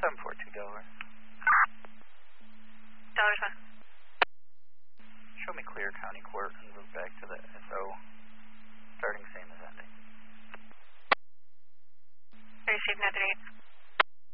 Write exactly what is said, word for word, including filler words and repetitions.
seven four two Delaware. Delaware one. Show me clear county court and move back to the S O. Starting same as ending. Received, noted eight.